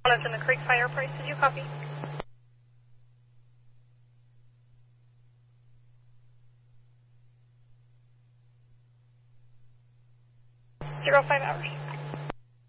One is in the Creek Fire Price. Did you copy? 05 hours.